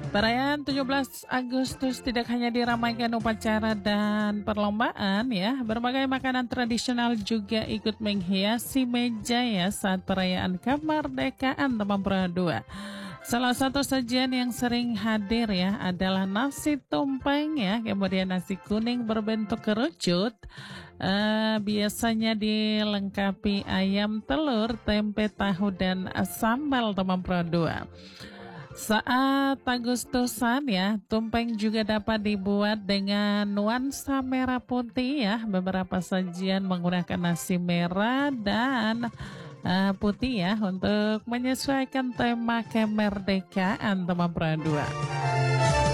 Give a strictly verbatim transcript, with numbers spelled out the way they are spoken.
Perayaan tujuh belas Agustus tidak hanya diramaikan upacara dan perlombaan ya, berbagai makanan tradisional juga ikut menghiasi meja ya saat perayaan kemerdekaan teman dua. Salah satu sajian yang sering hadir ya adalah nasi tumpeng ya, kemudian nasi kuning berbentuk kerucut, eh, biasanya dilengkapi ayam, telur, tempe, tahu, dan sambal teman dua. Saat Agustusan ya, tumpeng juga dapat dibuat dengan nuansa merah putih ya. Beberapa sajian menggunakan nasi merah dan uh, putih ya untuk menyesuaikan tema kemerdekaan teman dua.